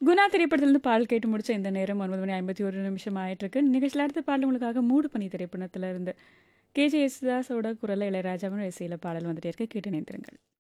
குணா திரைப்படத்திலிருந்து பாடல் கேட்டு முடிச்ச இந்த நேரம் 9:51 ஆயிட்டிருக்கு. நிகழ்ச்சியில் அடுத்த பாடல் உங்களுக்காக மூடு பனி திரைப்படத்துல இருந்து கேஜே யேசுதாஸோட குரல்ல இளையராஜாவின் இசையில பாடல் வந்துட்டே இருக்கு. கேட்டு இணைந்திருங்கள்.